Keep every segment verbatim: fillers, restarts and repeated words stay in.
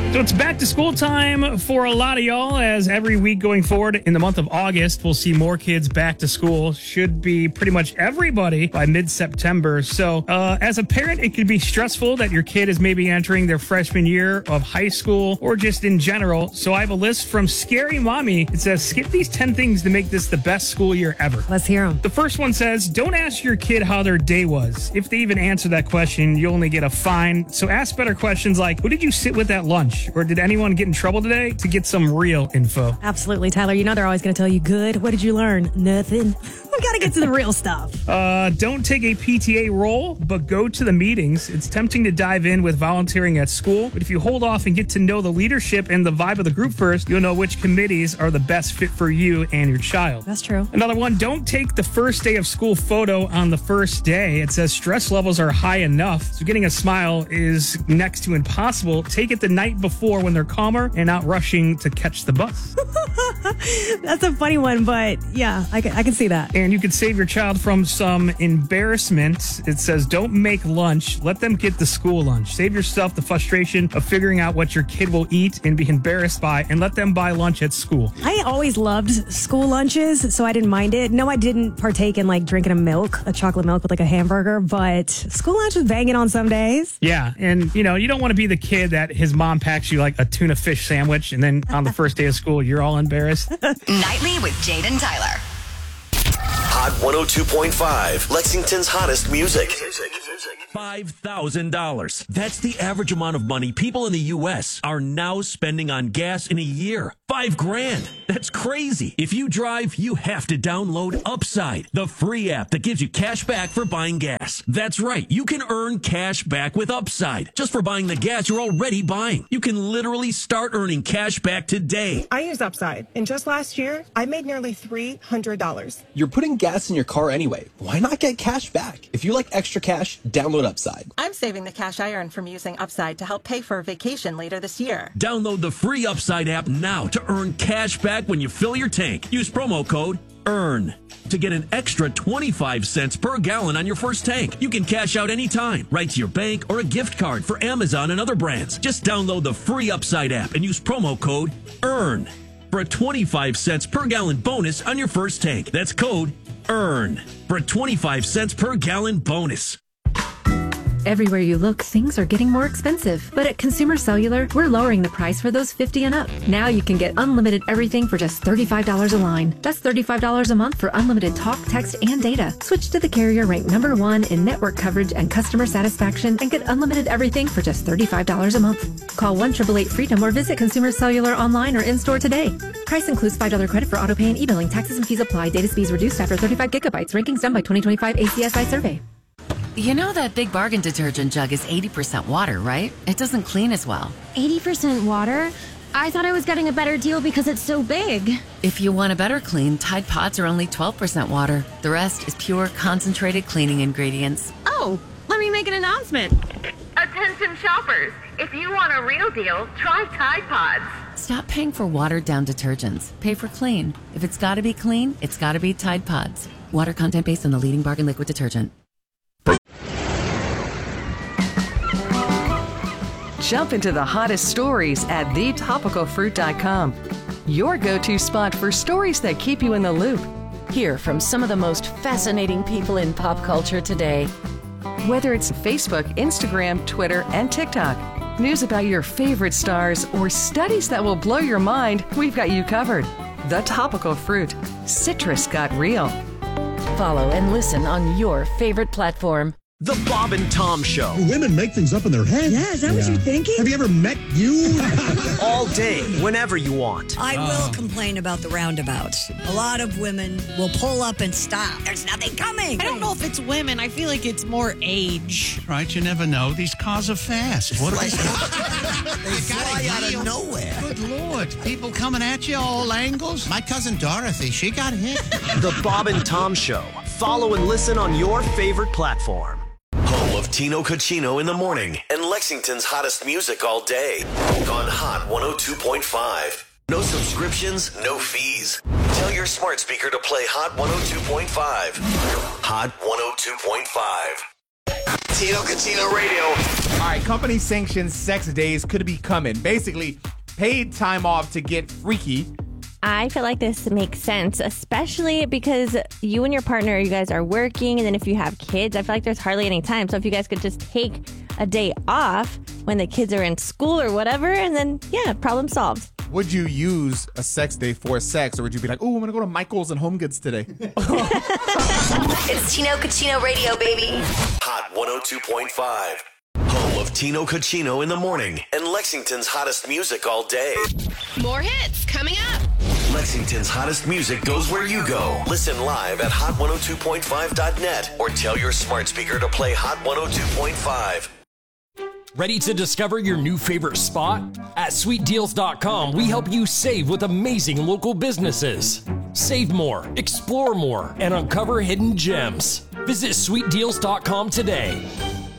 So it's back to school time for a lot of y'all, as every week going forward in the month of August, we'll see more kids back to school. Should be pretty much everybody by mid-September. So uh, as a parent, it could be stressful that your kid is maybe entering their freshman year of high school or just in general. So I have a list from Scary Mommy. It says, skip these ten things to make this the best school year ever. Let's hear them. The first one says, don't ask your kid how their day was. If they even answer that question, you only get a fine. So ask better questions like, who did you sit with at lunch? Or did anyone get in trouble today? To get some real info. Absolutely, Tyler. You know they're always going to tell you, good. What did you learn? Nothing. We got to get to the real stuff. Uh, don't take a P T A role, but go to the meetings. It's tempting to dive in with volunteering at school, but if you hold off and get to know the leadership and the vibe of the group first, you'll know which committees are the best fit for you and your child. That's true. Another one, don't take the first day of school photo on the first day. It says stress levels are high enough, so getting a smile is next to impossible. Take it the night before when they're calmer and not rushing to catch the bus. That's a funny one, but yeah, I can, I can see that. And you could save your child from some embarrassment. It says, don't make lunch. Let them get the school lunch. Save yourself the frustration of figuring out what your kid will eat and be embarrassed by, and let them buy lunch at school. I always loved school lunches, so I didn't mind it. No, I didn't partake in like drinking a milk, a chocolate milk with like a hamburger, but school lunch was banging on some days. Yeah, and you know, you don't want to be the kid that his mom packs you like a tuna fish sandwich, and then on the first day of school, you're all embarrassed. Nightly with Jade and Tyler. Hot one oh two point five, Lexington's hottest music. five thousand dollars. That's the average amount of money people in the U S are now spending on gas in a year. Five grand. That's crazy. If you drive, you have to download Upside, the free app that gives you cash back for buying gas. That's right. You can earn cash back with Upside just for buying the gas you're already buying. You can literally start earning cash back today. I use Upside, and just last year, I made nearly three hundred dollars. You're putting gas in your car anyway. Why not get cash back? If you like extra cash, download Upside. I'm saving the cash I earn from using Upside to help pay for a vacation later this year. Download the free Upside app now to earn cash back when you fill your tank. Use promo code EARN to get an extra twenty-five cents per gallon on your first tank. You can cash out anytime, right to your bank or a gift card for Amazon and other brands. Just download the free Upside app and use promo code EARN for a twenty-five cents per gallon bonus on your first tank. That's code EARN for a twenty-five cents per gallon bonus. Everywhere you look, things are getting more expensive. But at Consumer Cellular, we're lowering the price for those fifty and up. Now you can get unlimited everything for just thirty-five dollars a line. That's thirty-five dollars a month for unlimited talk, text, and data. Switch to the carrier ranked number one in network coverage and customer satisfaction and get unlimited everything for just thirty-five dollars a month. Call one eight eight eight freedom or visit Consumer Cellular online or in-store today. Price includes five dollars credit for auto pay and e-billing. Taxes and fees apply. Data speeds reduced after thirty-five gigabytes. Rankings done by twenty twenty-five A C S I survey. You know that Big Bargain detergent jug is eighty percent water, right? It doesn't clean as well. eighty percent water? I thought I was getting a better deal because it's so big. If you want a better clean, Tide Pods are only twelve percent water. The rest is pure, concentrated cleaning ingredients. Oh, let me make an announcement. Attention shoppers, if you want a real deal, try Tide Pods. Stop paying for watered-down detergents. Pay for clean. If it's gotta be clean, it's gotta be Tide Pods. Water content based on the leading bargain liquid detergent. Jump into the hottest stories at the topical fruit dot com. Your go-to spot for stories that keep you in the loop. Hear from some of the most fascinating people in pop culture today. Whether it's Facebook, Instagram, Twitter, and TikTok, news about your favorite stars, or studies that will blow your mind, we've got you covered. The Topical Fruit. Citrus got real. Follow and listen on your favorite platform. The Bob and Tom Show. Women make things up in their head. Yeah, is that yeah. what you're thinking? Have you ever met you? All day, whenever you want. I oh. will complain about the roundabouts. A lot of women will pull up and stop. There's nothing coming. I don't know if it's women. I feel like it's more age. Right, you never know. These cars are fast. What like, they fly out of nowhere. Good Lord. People coming at you all angles. My cousin Dorothy, she got hit. The Bob and Tom Show. Follow and listen on your favorite platform. Home of Tino Cucino in the morning and Lexington's hottest music all day on Hot one oh two point five. No subscriptions, no fees. Tell your smart speaker to play Hot one oh two point five. Hot one oh two point five. Tino Cucino Radio. All right, company sanctioned sex days could be coming. Basically, paid time off to get freaky. I feel like this makes sense, especially because you and your partner, you guys are working, and then if you have kids, I feel like there's hardly any time. So if you guys could just take a day off when the kids are in school or whatever, and then, yeah, problem solved. Would you use a sex day for sex, or would you be like, oh, I'm going to go to Michael's and Home Goods today? It's Tino Cucino Radio, baby. Hot one oh two point five. Home of Tino Cucino in the morning and Lexington's hottest music all day. More hits coming up. Lexington's hottest music goes where you go. Listen live at hot one oh two point five dot net or tell your smart speaker to play Hot one oh two point five. Ready to discover your new favorite spot? At sweet deals dot com, we help you save with amazing local businesses. Save more, explore more, and uncover hidden gems. Visit sweet deals dot com today.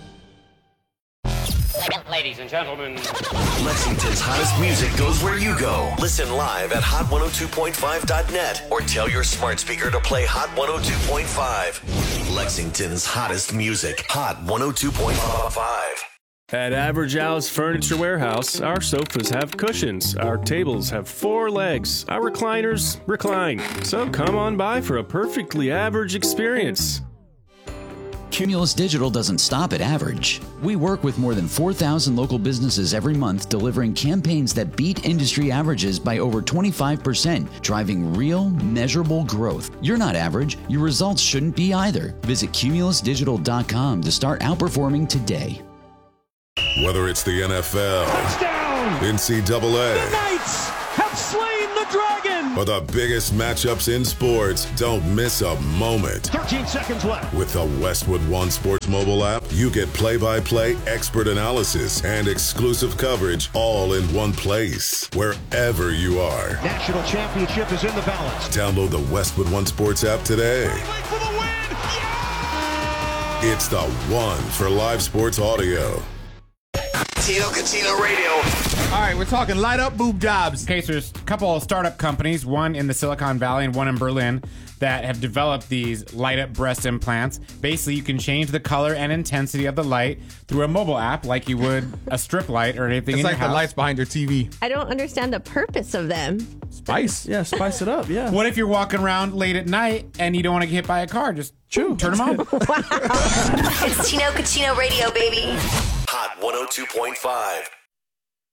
Ladies and gentlemen, Lexington's hottest music goes where you go. Listen live at hot one oh two point five dot net or tell your smart speaker to play Hot one oh two point five. Lexington's hottest music. Hot one oh two point five. At Average Al's Furniture Warehouse, our sofas have cushions, our tables have four legs, our recliners recline. So come on by for a perfectly average experience. Cumulus Digital doesn't stop at average. We work with more than four thousand local businesses every month, delivering campaigns that beat industry averages by over twenty-five percent, driving real, measurable growth. You're not average. Your results shouldn't be either. Visit cumulus digital dot com to start outperforming today. Whether it's the N F L, touchdown, N C double A, the Knights have slain the dragon, or the biggest matchups in sports, don't miss a moment. thirteen seconds left. With the Westwood One Sports mobile app, you get play-by-play expert analysis and exclusive coverage all in one place, wherever you are. National championship is in the balance. Download the Westwood One Sports app today. For the win. Yeah! It's the one for live sports audio. Tino Cucino Radio. All right, we're talking light up boob jobs. Okay, so there's a couple of startup companies, one in the Silicon Valley and one in Berlin, that have developed these light up breast implants. Basically, you can change the color and intensity of the light through a mobile app like you would a strip light or anything it's in like your house. The lights behind your T V. I don't understand the purpose of them. Spice. Yeah, spice it up, yeah. What if you're walking around late at night and you don't want to get hit by a car? Just Chew. turn them on. It's Tino Cucino Radio, baby. Hot one oh two point five.